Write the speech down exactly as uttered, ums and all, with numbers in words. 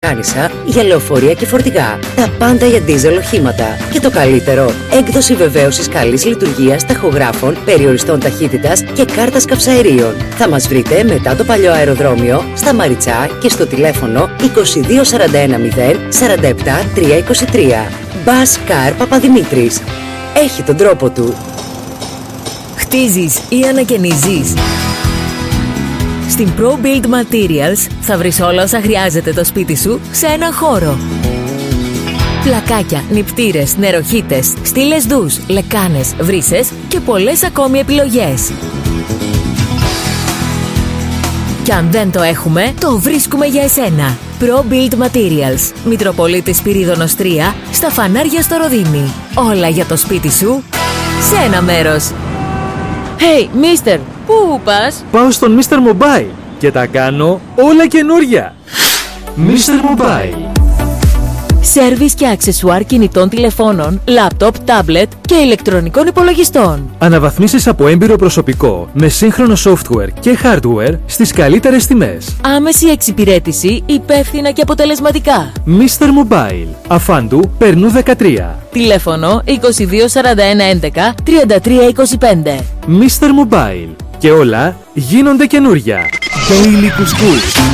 Άρισα για λεωφορεία και φορτηγά. Τα πάντα για ντίζελ οχήματα. Και το καλύτερο, έκδοση βεβαίωσης καλής λειτουργίας ταχογράφων, περιοριστών ταχύτητας και κάρτας καυσαερίων. Θα μας βρείτε μετά το παλιό αεροδρόμιο, στα Μαριτσά και στο τηλέφωνο είκοσι δύο σαράντα ένα μηδέν σαράντα επτά τριακόσια είκοσι τρία. Bus Car Παπαδημήτρης. Έχει τον τρόπο του. Χτίζεις ή ανακαινίζεις? Στην ProBuild Materials θα βρεις όλα όσα χρειάζεται το σπίτι σου σε έναν χώρο. Πλακάκια, νηπτήρες, νεροχύτες, στήλες ντους, λεκάνες, βρύσες και πολλές ακόμη επιλογές. Κι αν δεν το έχουμε, το βρίσκουμε για εσένα. ProBuild Materials, Μητροπολίτης Σπυρίδωνος τρία, στα Φανάρια στο Ροδίμι. Όλα για το σπίτι σου σε ένα μέρος. Hey, Mister, πού πας? Πάω στον μίστερ Mobile και τα κάνω όλα καινούρια. μίστερ Mobile. Σέρβις και αξεσουάρ κινητών τηλεφώνων, λάπτοπ, τάμπλετ και ηλεκτρονικών υπολογιστών. Αναβαθμίσεις από έμπειρο προσωπικό με σύγχρονο software και hardware στις καλύτερες τιμές. Άμεση εξυπηρέτηση, υπεύθυνα και αποτελεσματικά. μίστερ Mobile. Αφάντου Περνού δεκατρία. Τηλέφωνο είκοσι δύο σαράντα ένα έντεκα τριάντα τρία είκοσι πέντε. μίστερ Mobile. Και όλα γίνονται καινούρια. Daily Couscous.